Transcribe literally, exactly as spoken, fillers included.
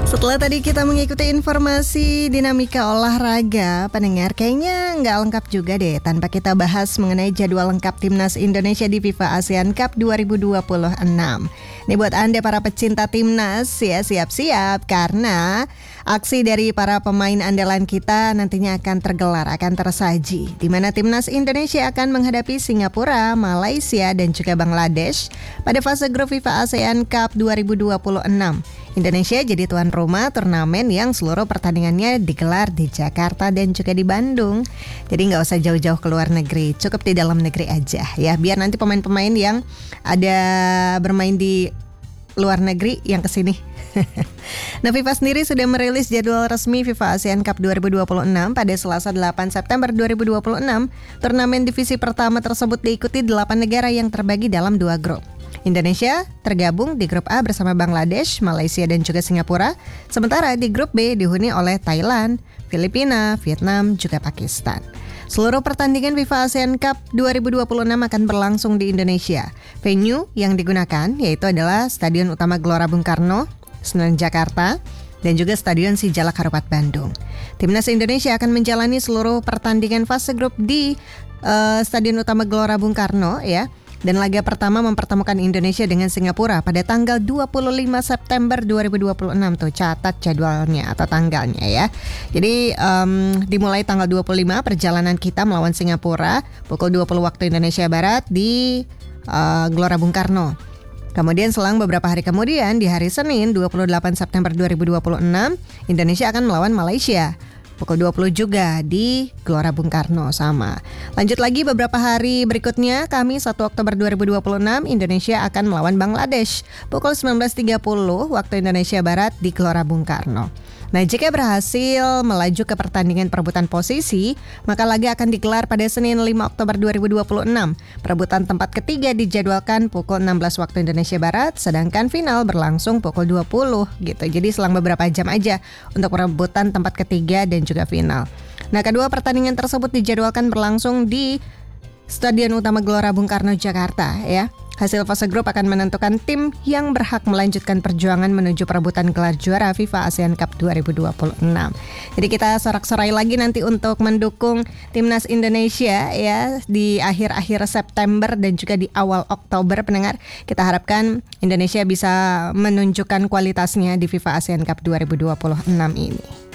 Setelah tadi kita mengikuti informasi dinamika olahraga, pendengar kayaknya nggak lengkap juga deh tanpa kita bahas mengenai jadwal lengkap Timnas Indonesia di FIFA ASEAN Cup dua ribu dua puluh enam. Ini buat Anda para pecinta Timnas ya, siap-siap karena aksi dari para pemain andalan kita nantinya akan tergelar, akan tersaji, di mana Timnas Indonesia akan menghadapi Singapura, Malaysia dan juga Bangladesh pada fase grup FIFA ASEAN Cup dua ribu dua puluh enam. Indonesia jadi tuan rumah turnamen yang seluruh pertandingannya digelar di Jakarta dan juga di Bandung. Jadi nggak usah jauh-jauh ke luar negeri, cukup di dalam negeri aja ya. Biar nanti pemain-pemain yang ada bermain di luar negeri yang kesini. Nah, FIFA sendiri sudah merilis jadwal resmi FIFA ASEAN Cup dua ribu dua puluh enam pada Selasa delapan September dua ribu dua puluh enam. Turnamen divisi pertama tersebut diikuti delapan negara yang terbagi dalam dua grup. Indonesia tergabung di grup A bersama Bangladesh, Malaysia dan juga Singapura. Sementara di grup B dihuni oleh Thailand, Filipina, Vietnam, juga Pakistan. Seluruh pertandingan FIFA ASEAN Cup dua ribu dua puluh enam akan berlangsung di Indonesia. Venue yang digunakan yaitu adalah Stadion Utama Gelora Bung Karno, Senayan Jakarta, dan juga Stadion Sijalak Harupat Bandung. Timnas Indonesia akan menjalani seluruh pertandingan fase grup di uh, Stadion Utama Gelora Bung Karno ya. Dan laga pertama mempertemukan Indonesia dengan Singapura pada tanggal dua puluh lima September dua ribu dua puluh enam. Tuh catat jadwalnya atau tanggalnya ya. Jadi um, dimulai tanggal dua puluh lima perjalanan kita melawan Singapura pukul dua puluh waktu Indonesia Barat di uh, Gelora Bung Karno. Kemudian selang beberapa hari kemudian di hari Senin dua puluh delapan September dua ribu dua puluh enam Indonesia akan melawan Malaysia. Pukul dua puluh juga di Gelora Bung Karno sama. Lanjut lagi beberapa hari berikutnya, Kamis satu Oktober dua ribu dua puluh enam, Indonesia akan melawan Bangladesh. Pukul sembilan belas tiga puluh waktu Indonesia Barat di Gelora Bung Karno. Nah, jika berhasil melaju ke pertandingan perebutan posisi, maka laga akan digelar pada Senin lima Oktober dua ribu dua puluh enam. Perebutan tempat ketiga dijadwalkan pukul enam belas waktu Indonesia Barat, sedangkan final berlangsung pukul dua puluh gitu. Jadi selang beberapa jam aja untuk perebutan tempat ketiga dan juga final. Nah, kedua pertandingan tersebut dijadwalkan berlangsung di Stadion Utama Gelora Bung Karno, Jakarta ya. Hasil fase grup akan menentukan tim yang berhak melanjutkan perjuangan menuju perebutan gelar juara FIFA ASEAN Cup dua ribu dua puluh enam. Jadi kita sorak-sorai lagi nanti untuk mendukung Timnas Indonesia ya di akhir-akhir September dan juga di awal Oktober, pendengar. Kita harapkan Indonesia bisa menunjukkan kualitasnya di FIFA ASEAN Cup dua ribu dua puluh enam ini.